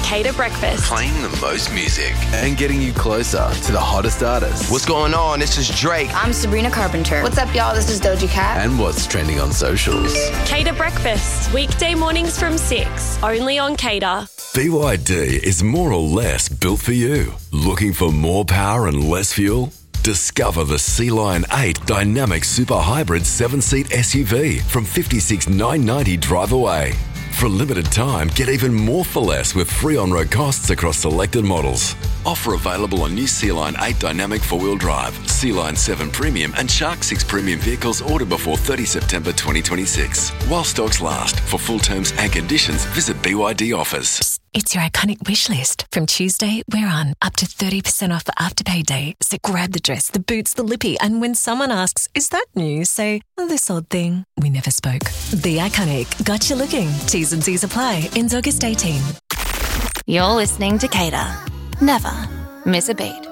Cater Breakfast. Playing the most music and getting you closer to the hottest artists. What's going on? This is Drake. I'm Sabrina Carpenter. What's up, y'all? This is Doja Cat. And what's trending on socials. Cater Breakfast, weekday mornings from 6, only on Cater. BYD is more or less built for you. Looking for more power and less fuel? Discover the Sea Lion 8 Dynamic Super Hybrid 7-seat SUV from $56,990 drive away. For a limited time, get even more for less with free on-road costs across selected models. Offer available on new Sea Lion 8 Dynamic 4-wheel drive, Sea Lion 7 Premium and Shark 6 Premium vehicles ordered before 30 September 2026. While stocks last. For full terms and conditions, visit BYD Offers. It's your iconic wish list. From Tuesday, we're on up to 30% off for Afterpay Day. So grab the dress, the boots, the lippy, and when someone asks, is that new? Say, this odd thing we never spoke. The Iconic got you looking. T's and C's apply. Ends August 18. You're listening to Cater. Never miss a beat.